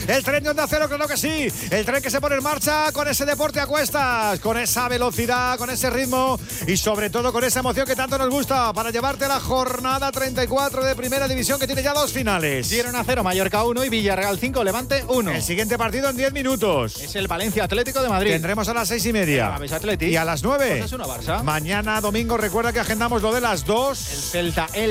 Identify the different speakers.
Speaker 1: El tren de Onda Cero, creo que sí. El tren que se pone en marcha con ese deporte a cuestas, con esa velocidad, con ese ritmo y sobre todo con esa emoción que tanto nos gusta para llevarte a la jornada 34 de Primera División, que tiene ya 2 finales.
Speaker 2: Girona 0, Mallorca 1 y Villarreal 5, Levante 1.
Speaker 1: El siguiente partido en 10 minutos.
Speaker 2: Es el Valencia Atlético de Madrid.
Speaker 1: Tendremos a las 6:30.
Speaker 2: Atleti.
Speaker 1: Y a las 9.
Speaker 2: Pues es una Barça.
Speaker 1: Mañana domingo, recuerda que agendamos lo de las 2.
Speaker 2: El Celta,